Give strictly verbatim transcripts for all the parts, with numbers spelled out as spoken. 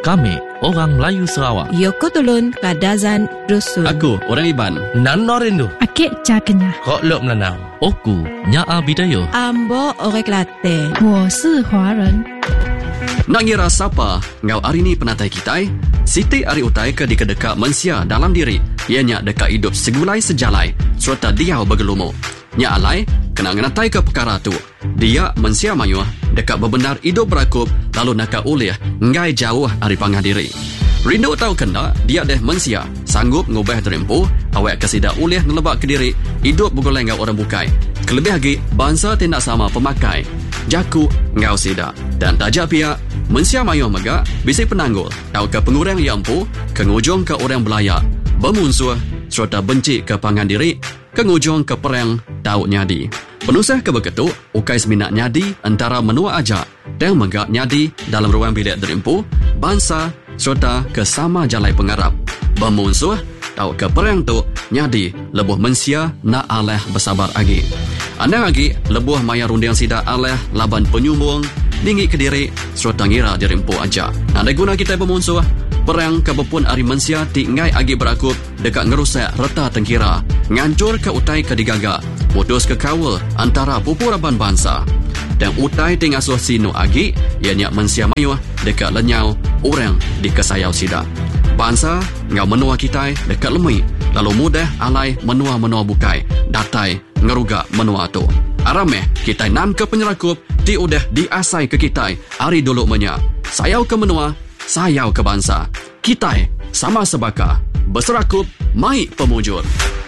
Kami, orang Melayu Sarawak. Yoko Tolon, Kadazan, Dusun. Aku, orang Iban. Nano Rindu. Akik Cakenya. Kok Lok Melanau. Oku, Nyaa Bidayo. Ambo Orek Latte. 我是华人。 Nak ngira siapa ngau hari ni penatai kita? Siti ari utai ke di kedeka mensia dalam diri. Ianya dekat hidup segulai sejalai serta dia bergelumu. Nya alai kena ngenatai ke perkara tu. Dia mensia mayuh dekat berbenar hidup berakup lalu nak ulih ngai jauh dari pangah diri. Rindu tahu kena dia deh mensia sanggup ngubah terempu awak kesida ulih ngelebak ke diri hidup bergoleng ngau orang bukai. Kelebih lagi bangsa tidak sama pemakai. Jaku ngau sida dan tajak pihak mensia mayuh mega bisi penanggul tahu ke pengurang yang empu kengujung ke orang belayak bermunsuh serta benci ke pangan diri kengujung ke perang tahu nyadi penusah ke beketuk ukai seminat nyadi antara menua aja dan mega nyadi dalam ruang bilik derimpu bangsa serta ke sama jalai pengarap bermunsuh tahu ke perang tu nyadi lebuh mensia nak aleh bersabar lagi anda lagi lebuh maya rundiang sida aleh laban penyumbung dinggi ke diri serta ngira dirimpu aja. Ada guna kita bermunsuh perang kebepun ari mensia ti ngai agi berakup dekat ngerusak reta tengkira ngancur ke utai ke digaga putus ke kawal antara pupuraban bangsa dan utai tingasuh sino agi ianya mensia mayuh dekat lenyau orang di kesayau sida bangsa ngau menua kita dekat lemui lalu mudah alai menua-menua bukai datai ngeruga menua tu arameh kita nan ke penyerakup di udah diasai ke kita hari dulu menya sayau ke menua sayau ke bangsa kita sama sebaka berserakup mai pemujur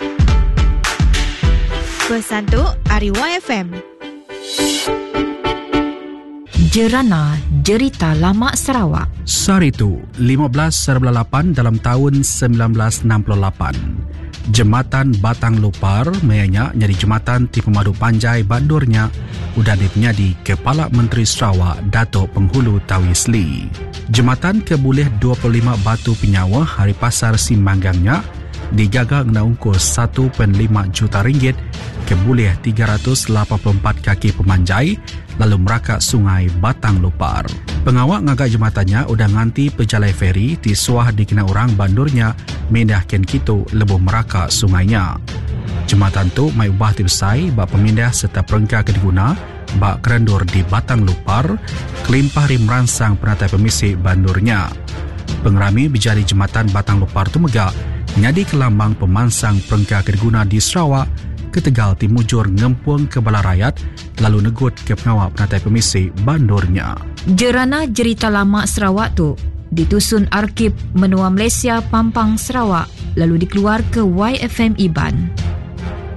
Pesan tu Ari Y F M. Jerana Jerita Lama Sarawak. Saritu lima belas lapan dalam tahun sembilan belas enam puluh lapan. Jematan Batang Lupar meyanyak nyari jematan ti pemadu panjai bandurnya udah dipenyadi Kepala Menteri Sarawak Datuk Penghulu Tawisli. Jematan kebulih dua puluh lima batu penyawa hari pasar simbanggangnya digaga ngena ungkus satu perpuluhan lima juta ringgit kebulih tiga ratus lapan puluh empat kaki pemanjai lalu merakak sungai Batang Lupar. Pengawak ngagak jematannya udah nganti pejalai feri di suah dikena orang bandurnya mindahkan kitu lebuh merakak sungainya. Jematan tu mai ubah tibsai bak pemindah serta perengka kediguna bak kerendur di Batang Lupar kelimpah rim ransang penatai pemisi bandurnya. Pengerami bijari jematan Batang Lupar tu megak nyadi kelambang pemansang perengka kediguna di Sarawak ke Tegal Timujur ngempung ke bala rakyat lalu negut ke pengawal penatai pemisi bandurnya. Jerana Jerita Lama Sarawak tu ditusun Arkib Menua Malaysia Pampang Sarawak lalu dikeluar ke Y F M Iban.